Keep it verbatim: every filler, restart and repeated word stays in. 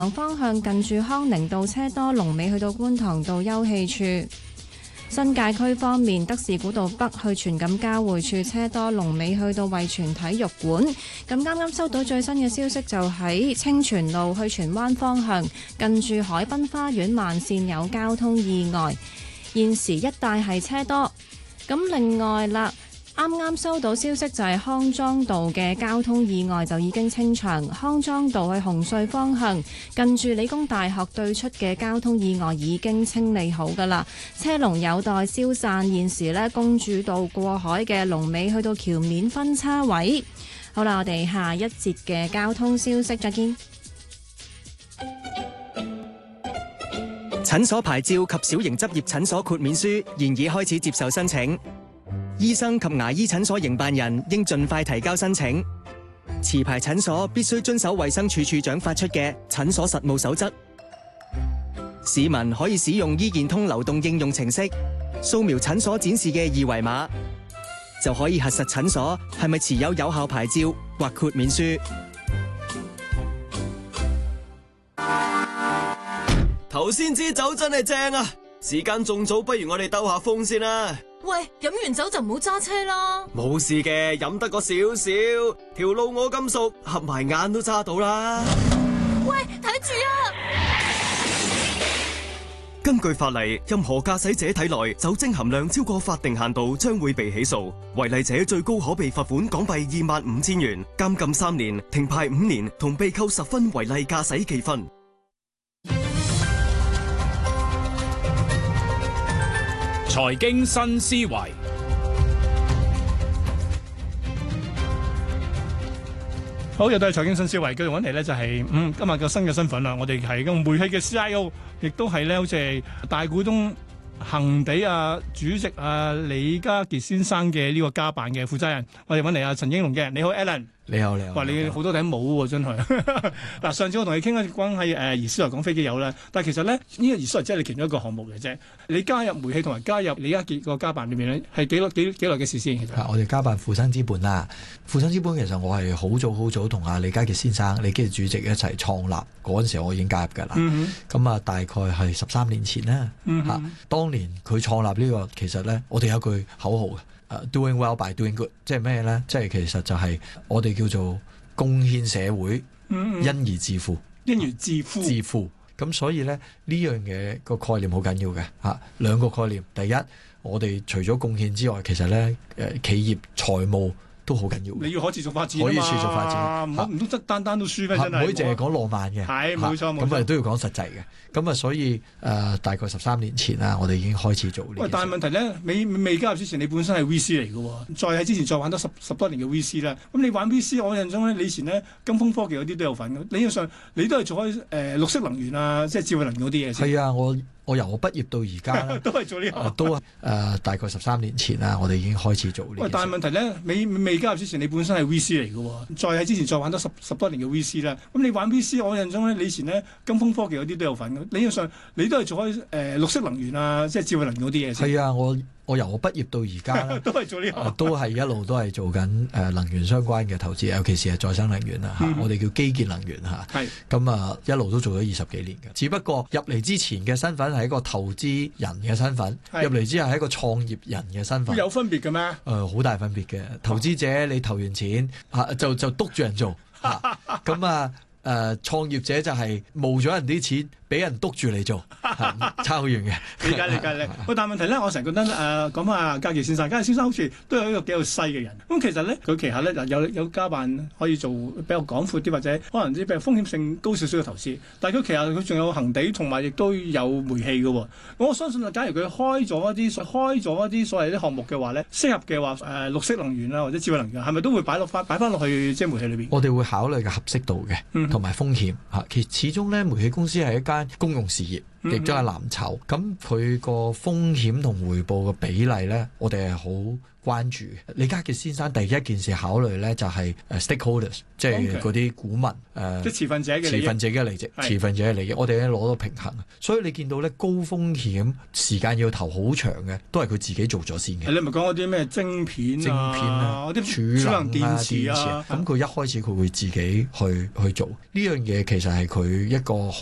方向近住康寧道車多，龍尾去到觀塘道休憩處。新界區方面，德士古道北去荃錦交匯處車多，龍尾去到惠荃體育館。咁啱啱收到最新嘅消息，就喺清泉路去荃灣方向，近住海濱花園慢線有交通意外，現時一帶係車多。咁另外啦，啱啱收到消息就係康莊道嘅交通意外就已經清場，康莊道去紅隧方向近住理工大學對出嘅交通意外已經清理好㗎喇，車龍有待消散。現時呢，公主道過海嘅龍尾去到橋面分叉位。好啦，我哋下一節嘅交通消息再見。 診所牌照及小型執業診所豁免書現已開始接受申請。醫生及牙醫診所營辦人應盡快提交申請。持牌診所必須遵守衛生署署長發出嘅診所實務守則。市民可以使用醫健通流動應用程式，掃描診所展示嘅二維碼，就可以核實診所係咪持有有效牌照或豁免書。 頭先支酒真係正啊！時間仲早，不如我哋兜下風先啦。 喂，飲完酒就唔好揸車啦。 冇事嘅，飲得個少少，條路我咁熟，合埋眼都揸到啦。 喂，睇住啊！ 根據法例，任何駕駛者體內酒精含量超過法定限度，將會被起訴。違例者最高可被罰款港幣二萬五千元、監禁三年、停牌五年，同被扣十分違例駕駛記分。 財經新思維， 好，又都係財經新思維，繼續揾嚟咧就係、是、嗯今日個新嘅身份啦。我哋係個煤氣嘅 C I O， 亦都係咧好似係大股東恒地啊主席啊李家傑先生嘅呢個家辦嘅負責人。我哋揾嚟阿陳英龍嘅，你好 Alan。 你好，你好。 哇，你好多頂帽喎，真係。嗱，上次我同你傾一關係誒怡思來講飛機有啦，但係其實咧呢、這個怡思來只係你其中一個項目嘅啫。你加入煤氣同埋加入李家傑個家辦裏面咧，係幾耐幾幾耐嘅事先？其實我哋家辦富生資本啦，富生資本其實我係好早好早同阿李家傑先生、李家傑主席一齊創立嗰陣時，我已經加入㗎啦。咁、嗯、啊，大概係十三年前啦。嚇、嗯啊，當年佢創立呢、這個其實咧，我哋有句口號嘅。Uh, doing well by doing good， 即係咩咧？即係其實就係我哋叫做貢獻社會，嗯嗯因而致富， 因而致富， 致富。咁所以咧呢樣嘢個概念好緊要嘅嚇。兩個概念，第一，我哋除咗貢獻之外，其實咧誒企業財務都好緊要。 你要可持續發展， 可以持續發展， 唔好唔通得單單都輸咩？真係唔可以淨係講浪漫嘅， 係冇錯冇錯。 咁啊都要講實際嘅。咁啊，所以誒、呃、大概十三年前啦，我哋已經開始做呢。喂， 但係問題咧，未未加入之前，你本身係 V C 嚟嘅喎，再喺之前再玩多十十多年嘅 V C 啦。咁你玩 V C，我印象中咧，你以前咧金風科技嗰啲都有份嘅。理論上你都係做開誒、呃、綠色能源啊，即係智慧能源嗰啲嘢先。 係啊，我我由我畢業到而家都係做呢、這個， 呃、都誒、呃、大概十三年前啦，我哋已經開始做呢。喂， 但係問題咧，未未加入之前，你本身係 V C 嚟嘅喎，再喺之前再玩多十十多年嘅 V C 啦。咁你玩 V C，我印象中咧，你以前咧金風科技嗰啲都有份嘅。理論上你都係做開誒、呃、綠色能源啊，即係智慧能源嗰啲嘢先。 係啊，我我由我畢業到而家都係做呢、這個， 都係一路都係做緊誒能源相關嘅投資，尤其是係再生能源啦嚇、嗯，我哋叫基建能源嚇。係咁啊，一路都做咗二十幾年嘅。只不過入嚟之前嘅身份係一個投資人嘅身份，入嚟之後係一個創業人嘅身份。 有分別嘅咩？誒、 呃，好大分別嘅。投資者你投完錢嚇、啊、就就督住人做嚇，咁啊。誒、呃、創業者就係冒咗人啲錢，俾人督住嚟做，差好遠嘅。 理解理解理。喂，但係問題咧，我成日覺得誒講下家傑先生，家傑先生好似都有一個幾有勢嘅人。咁其實咧，佢旗下咧有有家辦可以做比較廣闊啲，或者可能啲比較風險性高少少嘅投資。但係佢旗下佢仲有恒地，同埋亦都有煤氣嘅喎。我相信啊，假如佢開咗一啲開咗一啲所謂啲項目嘅話咧，適合嘅話誒、呃、綠色能源啊，或者智慧能源，係咪都會擺落翻擺翻落去即係煤氣裏邊？ 我哋會考慮嘅合適度嘅。嗯同埋風險嚇，其實始終咧煤氣公司係一間公用事業亦都係藍籌。咁佢個風險同回報嘅比例咧，我哋係好關注。李家傑先生第一件事考慮咧就係誒 stakeholders， 即係嗰啲股民誒， 即係持份者嘅持份者嘅利益，持份者嘅利益，我哋咧攞到平衡。所以你見到咧高風險時間要投好長嘅，都係佢自己做咗先嘅。 你咪講嗰啲咩晶片啊、 晶片啊、 嗰啲儲能電池啊， 咁佢一開始佢會自己去去做呢樣嘢，其實係佢一個好